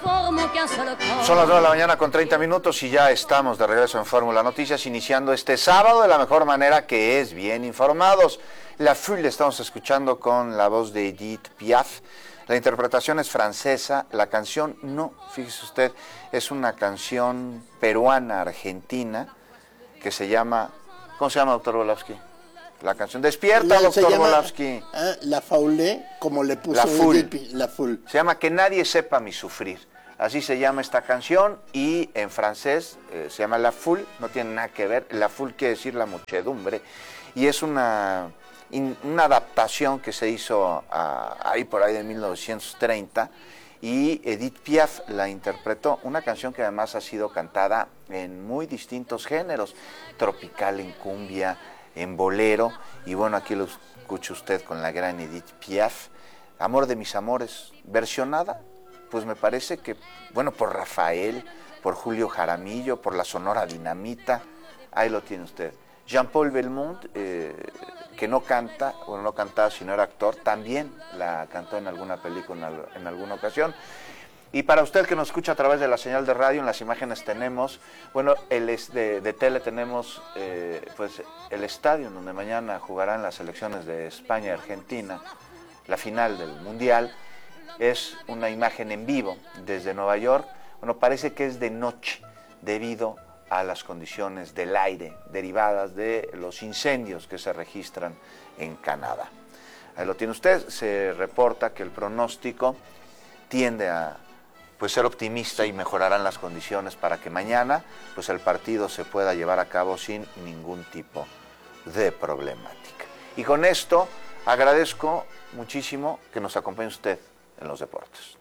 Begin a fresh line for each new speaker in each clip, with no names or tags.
Son las 9 de la mañana con 30 minutos y ya estamos de regreso en Fórmula Noticias, iniciando este sábado de la mejor manera, que es bien informados. La Foule estamos escuchando con la voz de Edith Piaf. La interpretación es francesa, la canción no, fíjese usted, es una canción peruana-argentina que se llama, ¿cómo se llama, doctor Volavsky? La canción Despierta, doctor Volavsky.
La Foule, como le puso
La Foule.
Edith, la Foule.
Se llama Que nadie sepa mi sufrir. Así se llama esta canción y en francés se llama La Foule, no tiene nada que ver. La Foule quiere decir la muchedumbre y es una adaptación que se hizo ahí por ahí de 1930 y Edith Piaf la interpretó, una canción que además ha sido cantada en muy distintos géneros, tropical, en cumbia, en bolero, y bueno, aquí lo escucha usted con la gran Edith Piaf, Amor de mis amores, versionada, pues me parece que, bueno, por Rafael, por Julio Jaramillo, por la Sonora Dinamita, ahí lo tiene usted. Jean-Paul Belmondo, que no canta, bueno, no cantaba, sino era actor, también la cantó en alguna película, en alguna ocasión. Y para usted que nos escucha a través de la señal de radio, en las imágenes tenemos, bueno, de tele tenemos pues el estadio en donde mañana jugarán las selecciones de España y Argentina, la final del Mundial. Es una imagen en vivo desde Nueva York. Bueno, parece que es de noche debido a las condiciones del aire derivadas de los incendios que se registran en Canadá. Ahí lo tiene usted, se reporta que el pronóstico tiende a ser optimista y mejorarán las condiciones para que mañana pues el partido se pueda llevar a cabo sin ningún tipo de problemática. Y con esto agradezco muchísimo que nos acompañe usted en los deportes.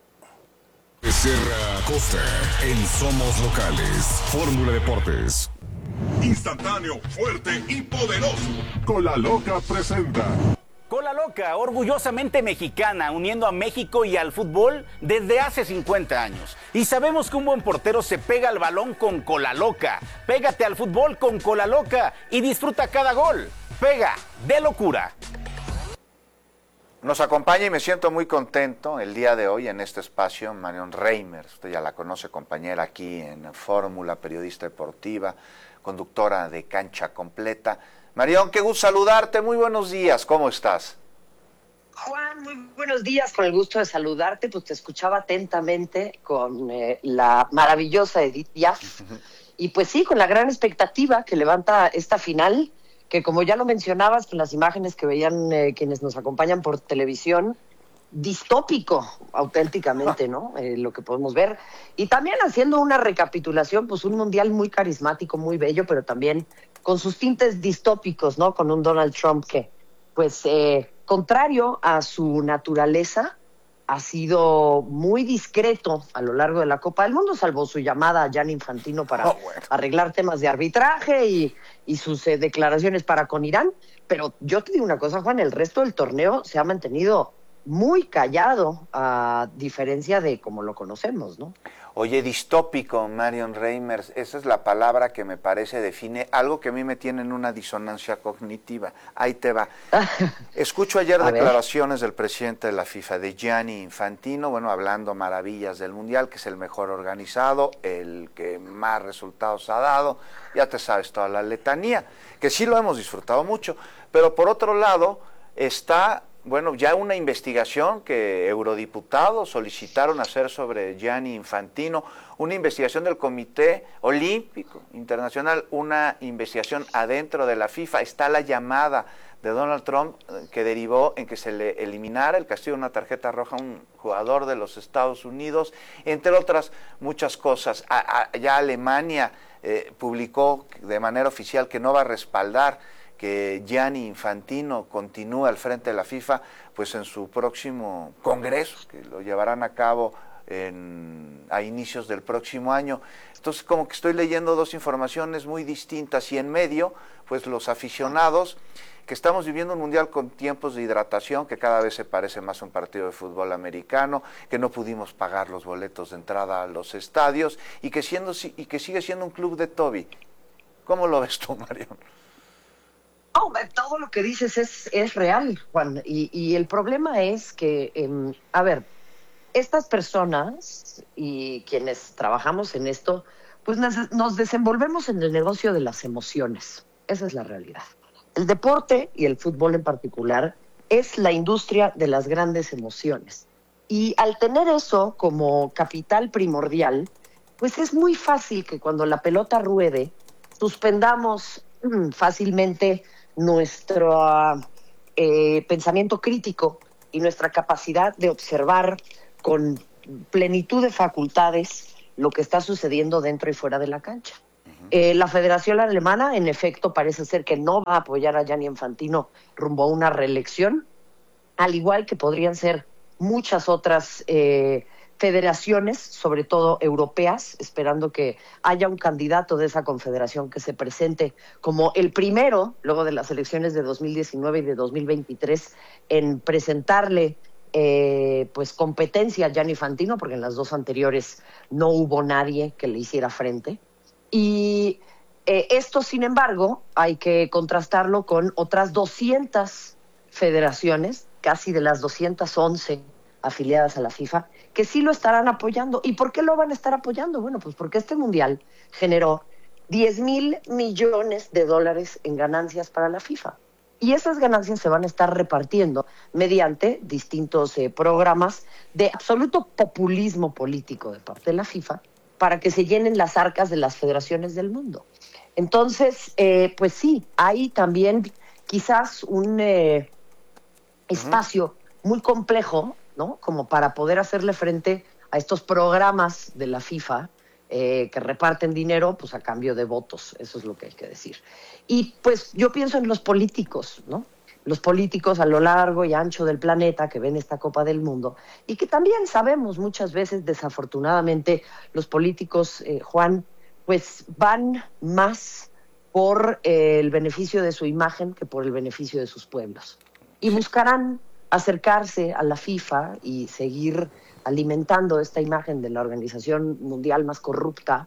Becerra Costa en Somos Locales, Fórmula Deportes.
Instantáneo, fuerte y poderoso.
Cola Loca presenta.
Cola Loca, orgullosamente mexicana, uniendo a México y al fútbol desde hace 50 años. Y sabemos que un buen portero se pega al balón con Cola Loca. Pégate al fútbol con Cola Loca y disfruta cada gol. Pega de locura.
Nos acompaña y me siento muy contento el día de hoy en este espacio Marion Reimers. Usted ya la conoce, compañera aquí en Fórmula, periodista deportiva, conductora de Cancha Completa. Marion, qué gusto saludarte, muy buenos días, ¿cómo estás?
Juan, muy buenos días, con el gusto de saludarte, pues te escuchaba atentamente con la maravillosa Edith Piaf, y pues sí, con la gran expectativa que levanta esta final, que como ya lo mencionabas con las imágenes que veían quienes nos acompañan por televisión, distópico auténticamente, ¿no? Lo que podemos ver. Y también haciendo una recapitulación, pues un mundial muy carismático, muy bello, pero también con sus tintes distópicos, ¿no? Con un Donald Trump que, pues, contrario a su naturaleza, ha sido muy discreto a lo largo de la Copa del Mundo, salvo su llamada a Gianni Infantino para arreglar temas de arbitraje y sus declaraciones para con Irán. Pero yo te digo una cosa, Juan, el resto del torneo se ha mantenido muy callado, a diferencia de como lo conocemos, ¿no?
Oye, distópico, Marion Reimers, esa es la palabra que me parece define algo que a mí me tiene en una disonancia cognitiva. Ahí te va. Escucho ayer declaraciones del presidente de la FIFA, de Gianni Infantino, bueno, hablando maravillas del Mundial, que es el mejor organizado, el que más resultados ha dado, ya te sabes toda la letanía, que sí lo hemos disfrutado mucho, pero por otro lado está... Bueno, ya una investigación que eurodiputados solicitaron hacer sobre Gianni Infantino, una investigación del Comité Olímpico Internacional, una investigación adentro de la FIFA. Está la llamada de Donald Trump que derivó en que se le eliminara el castigo de una tarjeta roja a un jugador de los Estados Unidos, entre otras muchas cosas. Ya Alemania publicó de manera oficial que no va a respaldar que Gianni Infantino continúe al frente de la FIFA, pues en su próximo congreso, que lo llevarán a cabo a inicios del próximo año. Entonces, como que estoy leyendo dos informaciones muy distintas y en medio, pues los aficionados, que estamos viviendo un mundial con tiempos de hidratación, que cada vez se parece más a un partido de fútbol americano, que no pudimos pagar los boletos de entrada a los estadios, y que sigue siendo un club de Toby. ¿Cómo lo ves tú, Marion?
No, todo lo que dices es real, Juan, y el problema es que, estas personas y quienes trabajamos en esto, pues nos desenvolvemos en el negocio de las emociones. Esa es la realidad. El deporte y el fútbol en particular es la industria de las grandes emociones. Y al tener eso como capital primordial, pues es muy fácil que cuando la pelota ruede, suspendamos fácilmente nuestro pensamiento crítico y nuestra capacidad de observar con plenitud de facultades lo que está sucediendo dentro y fuera de la cancha. La Federación Alemana, en efecto, parece ser que no va a apoyar a Gianni Infantino rumbo a una reelección, al igual que podrían ser muchas otras federaciones, sobre todo europeas, esperando que haya un candidato de esa confederación que se presente como el primero, luego de las elecciones de 2019 y de 2023, en presentarle pues competencia a Gianni Infantino, porque en las dos anteriores no hubo nadie que le hiciera frente. Y esto, sin embargo, hay que contrastarlo con otras 200 federaciones, casi de las 211 afiliadas a la FIFA, que sí lo estarán apoyando. ¿Y por qué lo van a estar apoyando? Bueno, pues porque este mundial generó $10,000 millones en ganancias para la FIFA. Y esas ganancias se van a estar repartiendo mediante distintos programas de absoluto populismo político de parte de la FIFA para que se llenen las arcas de las federaciones del mundo. Entonces, pues sí, hay también quizás un espacio muy complejo, ¿no? Como para poder hacerle frente a estos programas de la FIFA que reparten dinero pues a cambio de votos, eso es lo que hay que decir. Y pues yo pienso en los políticos, ¿no? Los políticos a lo largo y ancho del planeta que ven esta Copa del Mundo y que también sabemos muchas veces, desafortunadamente, los políticos, Juan, pues van más por el beneficio de su imagen que por el beneficio de sus pueblos. Y buscarán acercarse a la FIFA y seguir alimentando esta imagen de la organización mundial más corrupta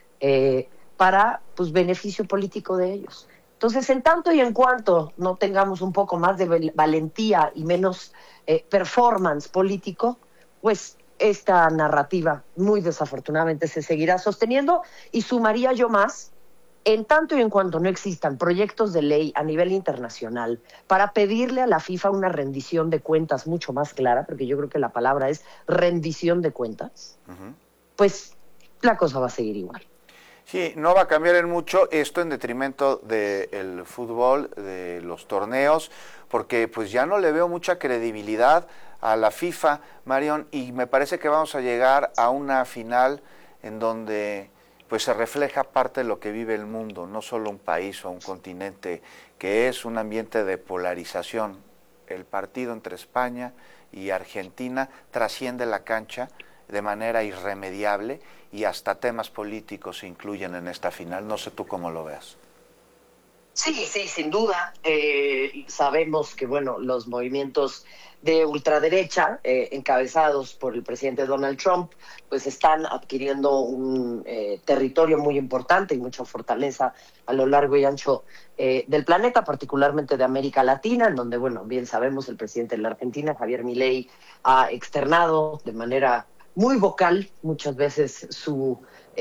para pues beneficio político de ellos. Entonces, en tanto y en cuanto no tengamos un poco más de valentía y menos performance político, pues esta narrativa muy desafortunadamente se seguirá sosteniendo y sumaría yo más, en tanto y en cuanto no existan proyectos de ley a nivel internacional para pedirle a la FIFA una rendición de cuentas mucho más clara, porque yo creo que la palabra es rendición de cuentas, pues la cosa va a seguir igual.
Sí, no va a cambiar en mucho esto en detrimento del fútbol, de los torneos, porque pues ya no le veo mucha credibilidad a la FIFA, Marion, y me parece que vamos a llegar a una final en donde pues se refleja parte de lo que vive el mundo, no solo un país o un continente, que es un ambiente de polarización. El partido entre España y Argentina trasciende la cancha de manera irremediable y hasta temas políticos se incluyen en esta final. No sé tú cómo lo veas.
Sí, sin duda. Sabemos que, bueno, los movimientos de ultraderecha, encabezados por el presidente Donald Trump, pues están adquiriendo un territorio muy importante y mucha fortaleza a lo largo y ancho del planeta, particularmente de América Latina, en donde, bueno, bien sabemos, el presidente de la Argentina, Javier Milei, ha externado de manera muy vocal muchas veces su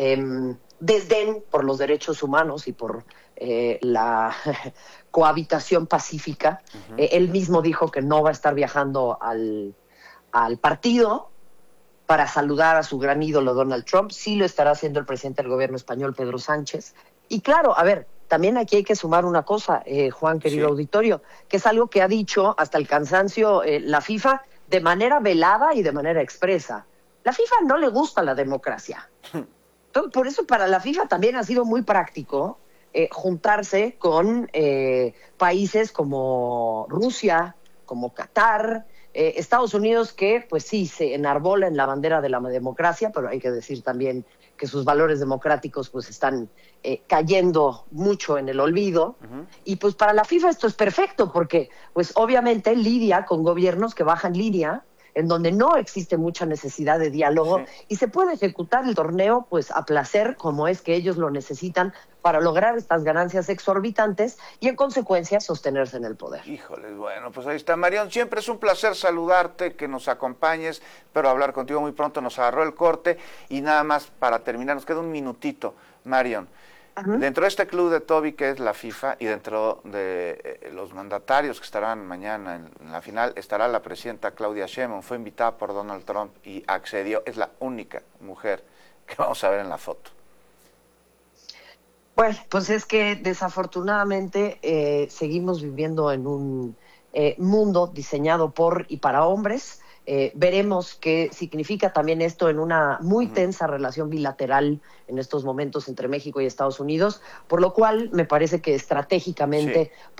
desdén por los derechos humanos y por la cohabitación pacífica. Él mismo dijo que no va a estar viajando al partido para saludar a su gran ídolo Donald Trump. Sí lo estará haciendo el presidente del gobierno español, Pedro Sánchez. Y claro, a ver, también aquí hay que sumar una cosa, Juan, querido auditorio, que es algo que ha dicho hasta el cansancio la FIFA de manera velada y de manera expresa. La FIFA no le gusta la democracia. Por eso para la FIFA también ha sido muy práctico juntarse con países como Rusia, como Qatar, Estados Unidos, que pues sí se enarbola en la bandera de la democracia, pero hay que decir también que sus valores democráticos pues están cayendo mucho en el olvido. Y pues para la FIFA esto es perfecto, porque pues obviamente lidia con gobiernos que bajan línea en donde no existe mucha necesidad de diálogo y se puede ejecutar el torneo pues a placer, como es que ellos lo necesitan para lograr estas ganancias exorbitantes y en consecuencia sostenerse en el poder.
Híjoles, bueno, pues ahí está, Marión. Siempre es un placer saludarte, que nos acompañes, pero hablar contigo muy pronto. Nos agarró el corte y nada más para terminar, nos queda un minutito, Marión. Dentro de este club de Toby, que es la FIFA, y dentro de los mandatarios que estarán mañana en la final, estará la presidenta Claudia Sheinbaum. Fue invitada por Donald Trump y accedió. Es la única mujer que vamos a ver en la foto.
Bueno, pues es que desafortunadamente seguimos viviendo en un mundo diseñado por y para hombres. Veremos qué significa también esto en una muy tensa relación bilateral en estos momentos entre México y Estados Unidos, por lo cual me parece que estratégicamente